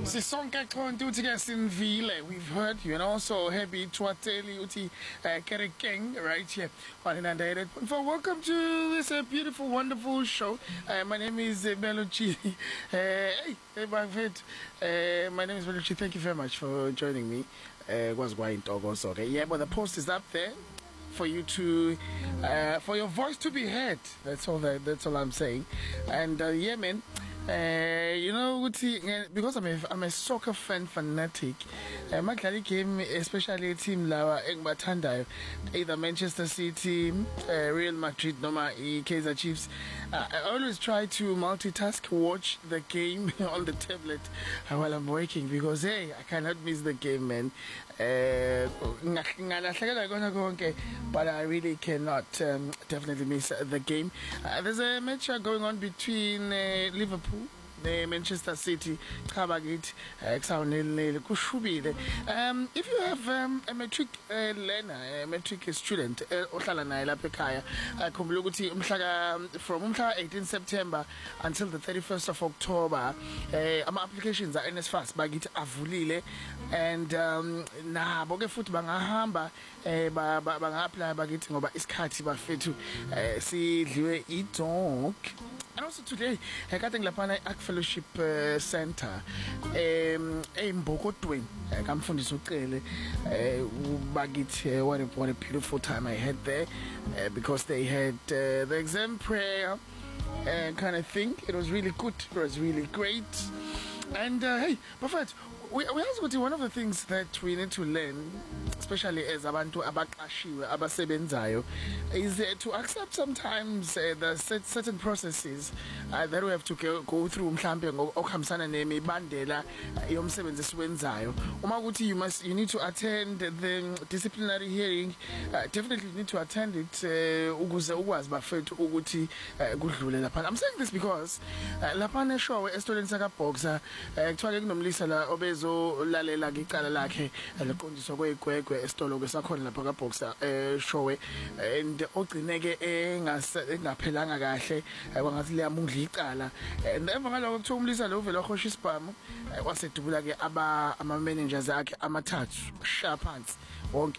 Sisonke konke uthi ke sinvile. We've heard, you know, so happy twateli uthi Kerekeng right here on Inundated. Welcome to this beautiful, wonderful show. My name is Meluchi. Hey, my name is Meluchi. Thank you very much for joining me. Was going to also okay. Yeah, but the post is up there for you to for your voice to be heard. That's all I'm saying. And yeah, man. You know, because I'm a soccer fanatic. My game, especially a team like Engbatanda, either Manchester City, Real Madrid, Noma, Kaizer Chiefs. I always try to multitask, watch the game on the tablet while I'm working because hey, I cannot miss the game, man. But I really cannot definitely miss the game. There's a match going on between Liverpool, Manchester City, Kabagit, Kushubile. If you have a matric learner, a matric student, from 18 September until the 31st of October, my applications are NSFAS, Bagit Avulile, and na boke futhi bangahamba banga-apply bakithi ngoba isikhathi bafethu sidliwe idonk. And also today, I got ngilapha Ark Fellowship Center eMbokotweni. Kamfundisi uCele bakithi what a beautiful time I had there because they had the exam prayer kind of thing. It was really good. It was really great. And hey, Buffett, we also got one of the things that we need to learn, especially as abantu abaqashiwe abasebenzayo, is to accept sometimes the certain processes that we have to go through mhlambe ngokuhambisana nemibandela yomsebenzi esiwenzayo. Uma ukuthi you need to attend the disciplinary hearing, definitely you need to attend it ukuze ukwazi bafethu ukuthi kudlule lapha. I'm saying this because lapha neshowe esitoleni saka Boxer kuthiwa kunomlisa la obezolalela ngicala lakhe leqondiswa kwegwegwe esitolo kwesakhona lapha ka Boxer showe and ogcineke engaphelanga kahle kwangathi liyamundla icala and emva ngaloko kuthiwa umlisa lo uvela khosha isibhamu wasedubula ke ama managers akhe amathathu shaphansi wonke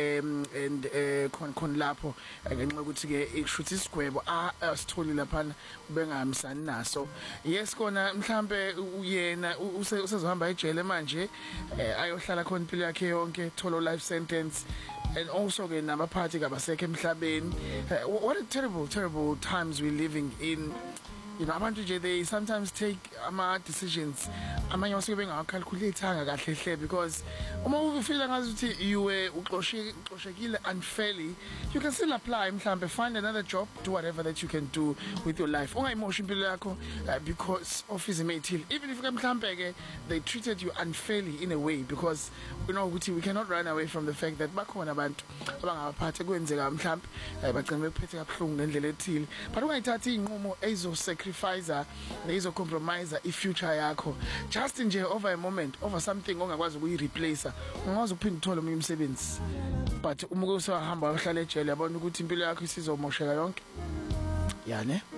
and khona lapho ngenxa ukuthi ke ikushuthi isigwebo asitholi lapha bengahambisani naso. Yes kona mhlambe uyena usezohamba ejele manje ayohlala khona impilo yakhe yonke thola life sentence and also ke nabaphathi kabasekho emhlabeni. What a terrible times we living in. You know, abantu nje they sometimes take decisions amanye wasuke bengakhalculateanga kahle hle because uma ufila ngazi ukuthi iwe uxoshekile unfairly, you can still apply mhlambe, find another job, do whatever that you can do with your life. Ungayimosha impilo yakho because of izimethile, even if mhlambe ke they treated you unfairly in a way, because you know ukuthi we cannot run away from the fact that bakhona abantu abangabaphathe kwenzeka mhlambe bagcina bephethe kabuhlungu ngendlela ethile, but ungayithathi inqumo ezo sacrifice ezo compromise ifuture yakho just nje over a moment, over something ongakwazi ukuyireplace, ungakwazi ukuphinda uthola omunye umsebenzi. But uma usahamba uhlala ejele yabona ukuthi impilo yakho isizomosheka yonke, yani.